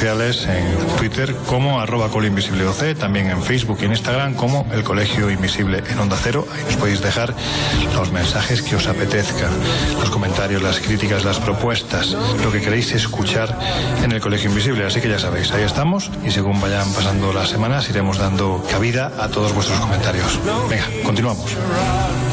sociales, en Twitter como @coleoinvisibleoc, también en Facebook y en Instagram como El Colegio Invisible en Onda Cero. Ahí nos podéis dejar los mensajes que os apetezcan, los comentarios, las críticas, las propuestas, lo que queréis escuchar en El Colegio Invisible. Así que ya sabéis, ahí estamos y según vayan pasando las semanas iremos dando cabida a todos vuestros comentarios. Venga, continuamos.